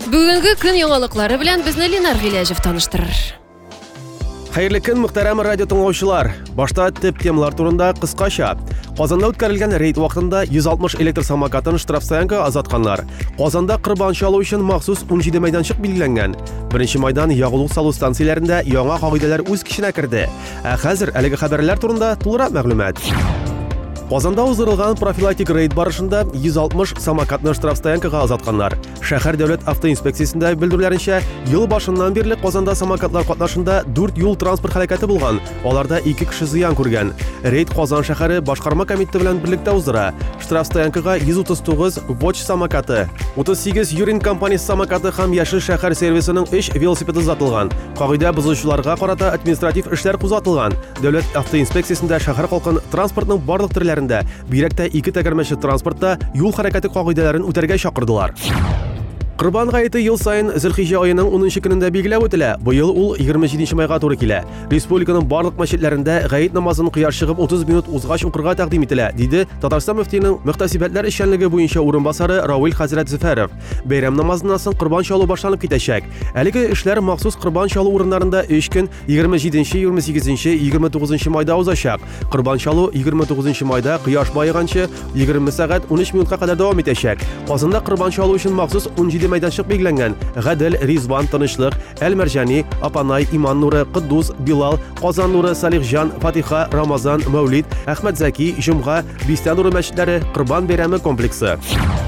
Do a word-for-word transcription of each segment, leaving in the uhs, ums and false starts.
Бүгінгі күн яңалыклары белән безне Ленар Гыйләҗев таныштырыр. Хәерле көн, мөхтәрәм радио тыңлаучылар. Башта төп темалар турында кыскача. Казанда үткәрелгән рейд вакытында йөз алтмыш электр самокатын штрафстоянкага озатканнар. Казанда корбан чалу өчен махсус ун җиде мәйданчык билгеләнгән. Беренче майдан ягулык салу станцияләрендә яңа кагыйдәләр үз көченә керде. Ә хәзер әлеге хәбәрләр турында тулырак мәгълүмат. Казанда уздырылган профилактик рейд барышында йөз алтмыш самокатны штрафстоянкага озатканнар. Шәһәр дәүләт автоинспекциясендә белдерүләренчә, ел башыннан бирле Казанда самокатлар катнашында дүрт юл транспорт хәрәкәте булган. Аларда ике кеше зыян күргән. Рейд Казан шәһәре башкарма комитеты белән берлектә уздыра. Штрафстоянкага йөз утыз тугыз Воч самокаты, утыз сигез Юрин компаниясе самокаты һәм Яшел шәһәр сервисының өч велосипеды озатылган. Кагыйдә бозучыларга карата административ эшләр кузгатылган. Дәүләт автоинспекциясендә шәһәр халкын транспортның барлык төрләрендә, бигрәк ике тәгәрмәчле транспортта юл хәрәкәте кагыйдәләрен үтәргә чакырдылар. Корбан гаете ел сайын Зөлхиҗҗә аеның унынчы көнендә билгеләп үтелә. Бу ел ул егерме җиденче майга туры килә. Республиканың барлык мәчетләрендә гает намазын кояш чыгып утыз минут узгач укырга тәкъдим ителә, диде Татарстан мөфтиенең мөхтәсибләтләр эшчәнлеге буенча урынбасары Равил Хәзрәт Зөфәров. Бәйрәм намазыннан соң корбан чалу башланып китәчәк. Әлеге эшләр махсус корбан чалу урыннарында өч көн егерме җиденче, егерме сигезенче, егерме тугызынчы майда узачак. Корбан чалу егерме тугызынчы майда кояш баеганчы егерме сәгать ун өч минутка кадәр дәвам итәчәк. Казанда корбан чалу өчен махсус ун җиде мәйданчык билгеләнгән. Гадел, Ризван, Тынычлык, Әл-Мәрҗани, Апанай, Иман нуры, Кыддус, Билал, Казан нуры, Салихҗан, Фатиха, Рамазан, Мәүлид, Әхмәт Зәки, Җомга, Бистә нуры мәчетләре Корбан бәйрәме комплексы.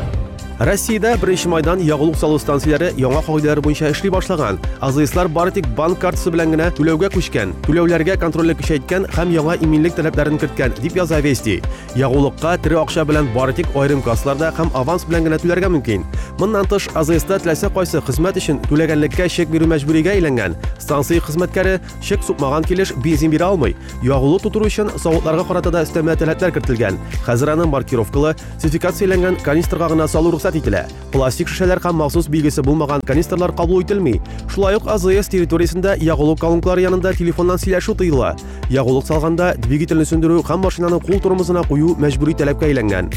Россиядә беренче майдан ягулык салу станцияләре яңа кагыйдәләр буенча эшли башлаган. Азыйслар бары тик банк картасы белән генә түләүгә күчкән. Түләүләргә контрольле көчәйткән һәм яңа иминлек таләпләрен керткән, дип яза Вести. Ягулыкка тере акча белән бары тик аерым кассаларда һәм аванс белән генә түләргә мөмкин. Моннан тыш, Азыйста теләсә кайсы хезмәт өчен түләгәнлеккә чек бирү мәҗбүригә әйләнгән. Станция хезмәткәре чек сукмаган килеш бензин бирә алмый. Ягулык тутыру өчен савытларга карата да өстәмә таләпләр кертелгән. Хәзер аны маркировкалы, сертификацияләнгән канистрга гына салу рөхсәт ителә. Пластик шешәләр һәм махсус билгесе булмаган канистрлар кабул ителми. Шулай ук АЗС территориясендә ягулык колонкалары янында телефоннан сөйләшү тыела. Ягулык салганда двигательне сөндерү һәм машинаны кул тормозына кую мәҗбүри таләпкә әйләнгән.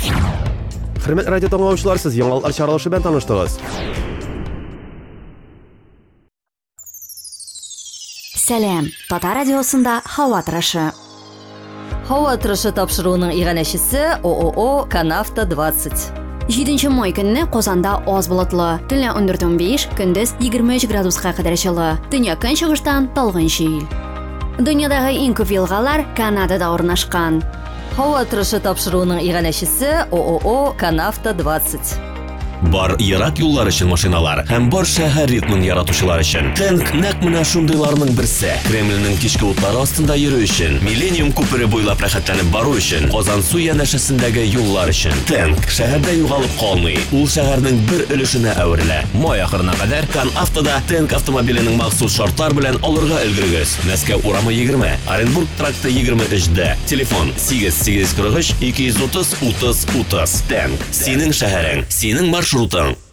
Хөрмәт радио тыңлаучылар, сез яңалыклар чаралышы белән таныштыгыз. Сәлам, Татар радиосында һава торышы. Һава торышы тапшыруының иганәчесе ООО Канавто двадцать. җиденче май көнне Казанда аз болытлы, төнлә ундүрт унбиш, көндез егерме өч градуска кадәр җылы. Төньяк-көнчыгыштан талгын җил. Дөньядагы иң күп елгалар Канадада урнашкан. Һава торышы тапшыруының иганәчесе ООО Канавто двадцать. Бар ерак юллар өчен машиналар һәм бар шәһәр ритмын яратучылар өчен. Тэнк нәкъ менә шундыйларның берсе. Кремльнең кичке утлары астында йөрү өчен, Миллениум күпере буйлап рәхәтләнеп бару өчен, Казан су янәшәсендәге юллар өчен. Тэнк шәһәрдә югалып калмый. Ул шәһәрнең бер өлешенә әверелә. Май ахырына кадәр Канавтода Тэнк автомобиленең махсус шартлар белән алырга өлгерегез. Мәскәү урамы егерме, Оренбург тракты егерме өчдә. Телефон сигез сигез кырык өч ике йөз утыз утыз утыз. Тэнк синең шәһәрең, синең маршрутың.